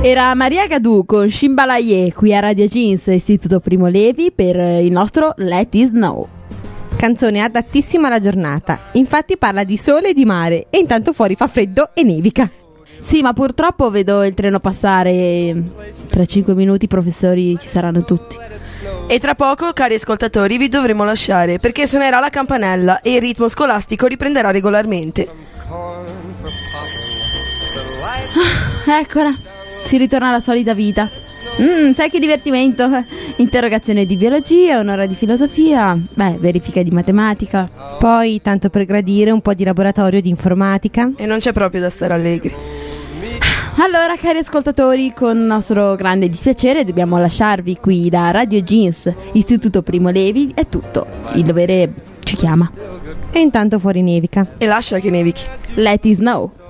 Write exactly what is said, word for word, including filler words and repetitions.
Era Maria Gadù con Shimbalaye qui a Radio Jeans, Istituto Primo Levi, per il nostro Let It Snow. Canzone adattissima alla giornata, infatti parla di sole e di mare e intanto fuori fa freddo e nevica. Sì, ma purtroppo vedo il treno passare. Tra cinque minuti i professori ci saranno tutti. E tra poco, cari ascoltatori, vi dovremo lasciare perché suonerà la campanella e il ritmo scolastico riprenderà regolarmente. Ah, eccola, si ritorna alla solita vita. Mm, sai che divertimento? Interrogazione di biologia, un'ora di filosofia, beh, verifica di matematica. Poi, tanto per gradire, un po' di laboratorio di informatica. E non c'è proprio da stare allegri. Allora, cari ascoltatori, con nostro grande dispiacere dobbiamo lasciarvi qui da Radio Jeans, Istituto Primo Levi. È tutto, il dovere ci chiama. E intanto fuori nevica. E lascia che nevichi. Let it snow.